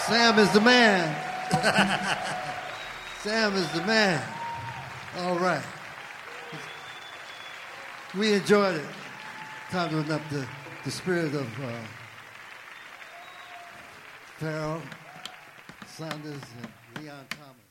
Sam is the man. Sam is the man. All right. We enjoyed it. Conjuring up the spirit of Pharrell Sanders and Leon Thomas.